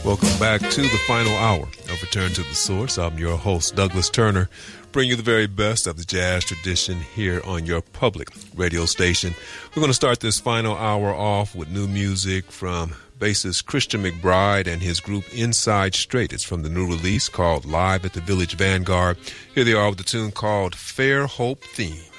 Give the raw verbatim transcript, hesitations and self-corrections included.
Welcome back to the final hour of Return to the Source. I'm your host, Douglas Turner, bringing you the very best of the jazz tradition here on your public radio station. We're going to start this final hour off with new music from bassist Christian McBride and his group Inside Straight. It's from the new release called Live at the Village Vanguard. Here they are with the tune called Fair Hope Theme.